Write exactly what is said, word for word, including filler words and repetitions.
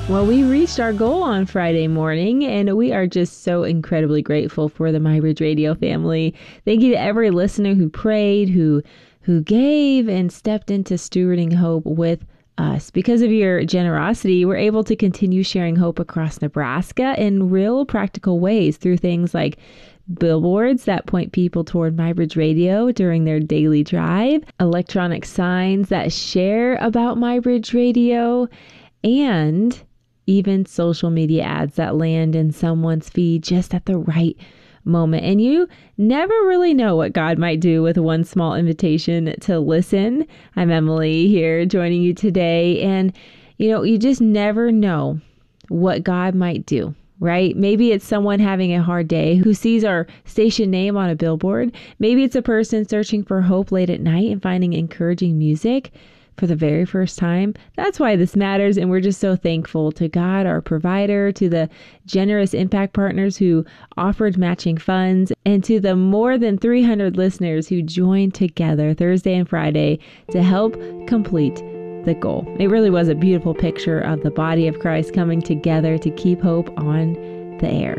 Well, we reached our goal on Friday morning, and we are just so incredibly grateful for the MyBridge Radio family. Thank you to every listener who prayed, who who gave, and stepped into stewarding hope with us. Because of your generosity, we're able to continue sharing hope across Nebraska in real practical ways through things like billboards that point people toward MyBridge Radio during their daily drive, electronic signs that share about MyBridge Radio, and even social media ads that land in someone's feed just at the right moment. And you never really know what God might do with one small invitation to listen. I'm Emily here joining you today. And, you know, you just never know what God might do, right? Maybe it's someone having a hard day who sees our station name on a billboard. Maybe it's a person searching for hope late at night and finding encouraging music for the very first time. That's why this matters. And we're just so thankful to God, our provider, to the generous impact partners who offered matching funds, and to the more than three hundred listeners who joined together Thursday and Friday to help complete the goal. It really was a beautiful picture of the body of Christ coming together to keep hope on the air.